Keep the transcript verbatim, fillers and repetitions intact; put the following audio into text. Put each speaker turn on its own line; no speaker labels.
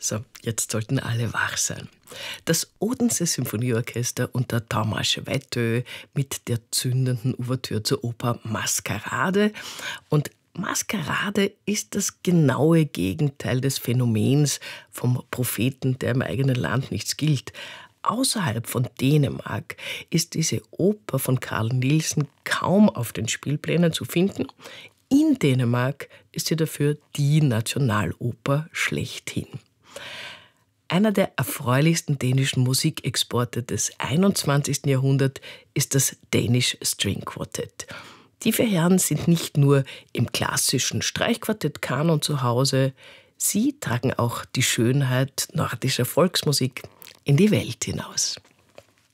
So, jetzt sollten alle wach sein. Das Odense Symphonieorchester unter Thomas Wettö mit der zündenden Ouvertüre zur Oper Maskerade. Und Maskerade ist das genaue Gegenteil des Phänomens vom Propheten, der im eigenen Land nichts gilt. Außerhalb von Dänemark ist diese Oper von Carl Nielsen kaum auf den Spielplänen zu finden. In Dänemark ist sie dafür die Nationaloper schlechthin. Einer der erfreulichsten dänischen Musikexporte des einundzwanzigsten Jahrhunderts ist das Danish String Quartet. Die vier Herren sind nicht nur im klassischen Streichquartett-Kanon zu Hause, sie tragen auch die Schönheit nordischer Volksmusik in die Welt hinaus.